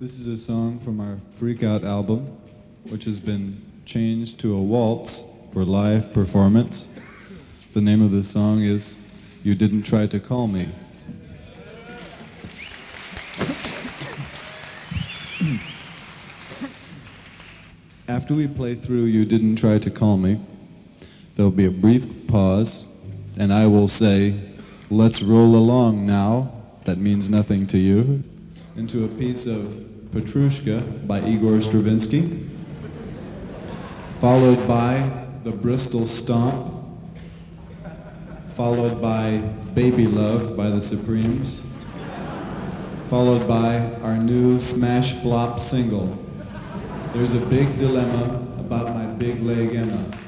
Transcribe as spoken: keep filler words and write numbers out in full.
This is a song from our Freak Out album, which has been changed to a waltz for live performance. The name of the song is You Didn't Try to Call Me. After we play through You Didn't Try to Call Me, there'll be a brief pause, and I will say, let's roll along now, that means nothing to you, into a piece of Petrushka by Igor Stravinsky, followed by the Bristol Stomp, followed by Baby Love by the Supremes, followed by our new smash flop single, There's a Big Dilemma About My Big Leg Emma.